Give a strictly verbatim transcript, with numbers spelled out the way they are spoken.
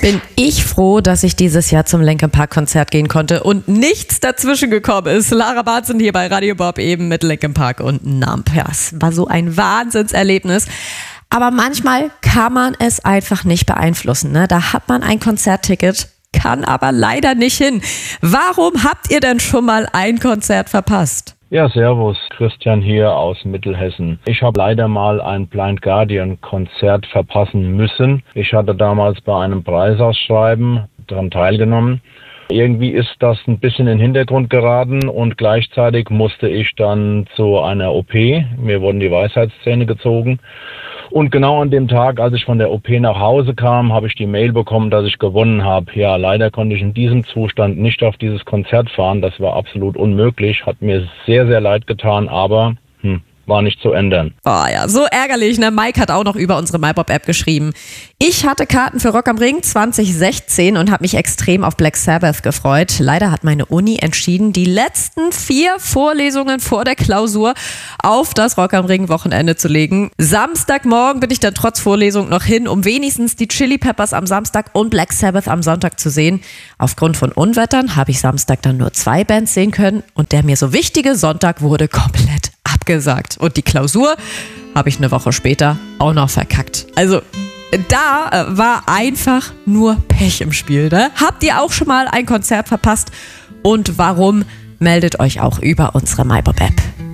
bin ich froh, dass ich dieses Jahr zum Linkin Park Konzert gehen konnte und nichts dazwischen gekommen ist. Lara Barzen hier bei Radio Bob eben mit Linkin Park und Numb. Ja, es war so ein Wahnsinnserlebnis. Aber manchmal kann man es einfach nicht beeinflussen. Ne? Da hat man ein Konzertticket, kann aber leider nicht hin. Warum habt ihr denn schon mal ein Konzert verpasst? Ja, servus, Christian hier aus Mittelhessen. Ich habe leider mal ein Blind Guardian Konzert verpassen müssen. Ich hatte damals bei einem Preisausschreiben daran teilgenommen. Irgendwie ist das ein bisschen in den Hintergrund geraten und gleichzeitig musste ich dann zu einer O P. Mir wurden die Weisheitszähne gezogen. Und genau an dem Tag, als ich von der O P nach Hause kam, habe ich die Mail bekommen, dass ich gewonnen habe. Ja, leider konnte ich in diesem Zustand nicht auf dieses Konzert fahren. Das war absolut unmöglich. Hat mir sehr, sehr leid getan, aber hm, war nicht zu ändern. Oh ja, so ärgerlich. Ne? Mike hat auch noch über unsere MyBob-App geschrieben. Ich hatte Karten für Rock am Ring zwanzig sechzehn und habe mich extrem auf Black Sabbath gefreut. Leider hat meine Uni entschieden, die letzten vier Vorlesungen vor der Klausur auf das Rock am Ring Wochenende zu legen. Samstagmorgen bin ich dann trotz Vorlesung noch hin, um wenigstens die Chili Peppers am Samstag und Black Sabbath am Sonntag zu sehen. Aufgrund von Unwettern habe ich Samstag dann nur zwei Bands sehen können und der mir so wichtige Sonntag wurde komplett abgesagt. Und die Klausur habe ich eine Woche später auch noch verkackt. Also da äh, war einfach nur Pech im Spiel. Ne? Habt ihr auch schon mal ein Konzert verpasst? Und warum? Meldet euch auch über unsere MyBob-App.